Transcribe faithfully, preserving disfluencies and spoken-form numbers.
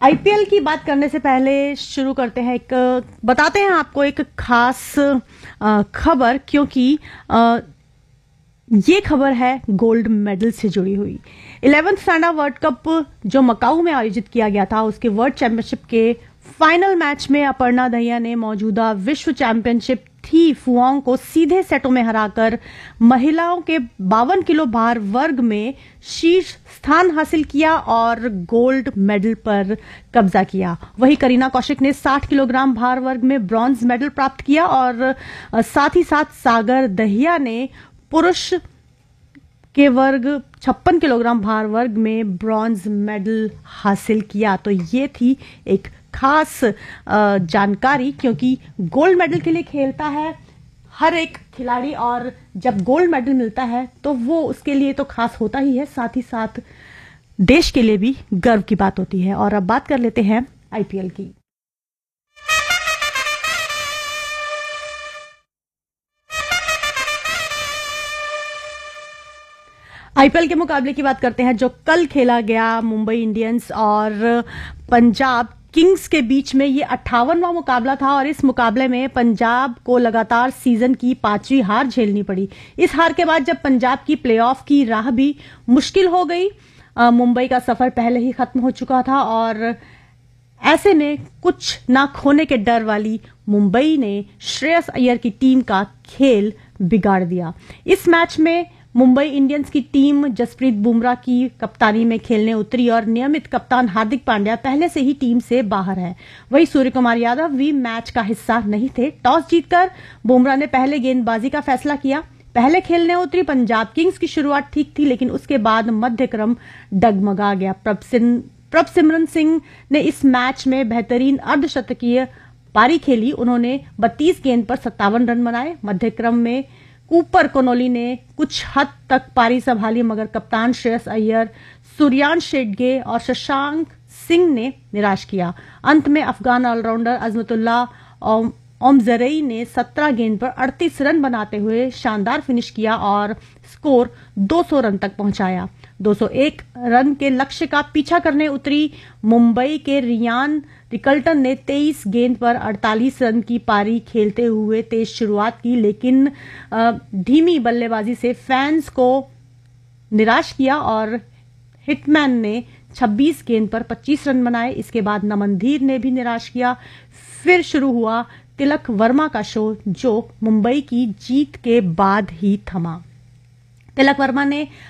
IPL की बात करने से पहले शुरू करते हैं एक बताते हैं आपको एक खास खबर, क्योंकि आ, ये खबर है गोल्ड मेडल से जुड़ी हुई। इलेवेंथ फैंडा वर्ल्ड कप जो मकाऊ में आयोजित किया गया था, उसके वर्ल्ड चैंपियनशिप के फाइनल मैच में अपर्णा दहिया ने मौजूदा विश्व चैंपियनशिप थी फुआंग को सीधे सेटों में हराकर महिलाओं के बावन किलो भार वर्ग में शीर्ष स्थान हासिल किया और गोल्ड मेडल पर कब्जा किया। वहीं करीना कौशिक ने साठ किलोग्राम भार वर्ग में ब्रॉन्ज मेडल प्राप्त किया और साथ ही साथ सागर दहिया ने पुरुष के वर्ग छप्पन किलोग्राम भार वर्ग में ब्रॉन्ज मेडल हासिल किया। तो ये थी एक खास जानकारी, क्योंकि गोल्ड मेडल के लिए खेलता है हर एक खिलाड़ी और जब गोल्ड मेडल मिलता है तो वो उसके लिए तो खास होता ही है, साथ ही साथ देश के लिए भी गर्व की बात होती है। और अब बात कर लेते हैं आईपीएल की। आईपीएल के मुकाबले की बात करते हैं जो कल खेला गया मुंबई इंडियंस और पंजाब किंग्स के बीच में। ये अट्ठावनवां मुकाबला था और इस मुकाबले में पंजाब को लगातार सीजन की पांचवी हार झेलनी पड़ी। इस हार के बाद जब पंजाब की प्लेऑफ की राह भी मुश्किल हो गई, मुंबई का सफर पहले ही खत्म हो चुका था और ऐसे में कुछ ना खोने के डर वाली मुंबई ने श्रेयस अय्यर की टीम का खेल बिगाड़ दिया। इस मैच में मुंबई इंडियंस की टीम जसप्रीत बुमराह की कप्तानी में खेलने उतरी और नियमित कप्तान हार्दिक पांड्या पहले से ही टीम से बाहर है। वहीं सूर्य कुमार यादव भी मैच का हिस्सा नहीं थे। टॉस जीतकर बुमराह ने पहले गेंदबाजी का फैसला किया। पहले खेलने उतरी पंजाब किंग्स की शुरुआत ठीक थी, लेकिन उसके बाद मध्यक्रम डगमगा गया। प्रभसिमरन सिंह ने इस मैच में बेहतरीन अर्धशतकीय पारी खेली। उन्होंने बत्तीस गेंद पर सत्तावन रन बनाए। मध्यक्रम में कूपर कोनोली ने कुछ हद तक पारी संभाली, मगर कप्तान श्रेयस अय्यर, सूर्यांश शेडगे और शशांक सिंह ने निराश किया। अंत में अफगान ऑलराउंडर अजमतुल्ला ओमजरई ने सत्रह गेंद पर अड़तीस रन बनाते हुए शानदार फिनिश किया और स्कोर दो सौ रन तक पहुंचाया। दो सौ एक रन के लक्ष्य का पीछा करने उतरी मुंबई के रियान रिकल्टन ने तेईस गेंद पर अड़तालीस रन की पारी खेलते हुए तेज शुरुआत की, लेकिन धीमी बल्लेबाजी से फैंस को निराश किया और हिटमैन ने छब्बीस गेंद पर पच्चीस रन बनाए। इसके बाद नमनधीर ने भी निराश किया। फिर शुरू हुआ तिलक वर्मा का शो, जो मुंबई की जीत के बाद ही थमा। तिलक वर्मा ने